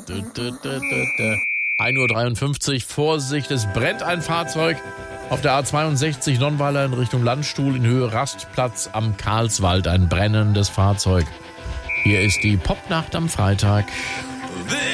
1:53 Uhr, Vorsicht, es brennt ein Fahrzeug auf der A62 Nonnweiler in Richtung Landstuhl in Höhe Rastplatz am Karlswald. Ein brennendes Fahrzeug. Hier ist die Popnacht am Freitag.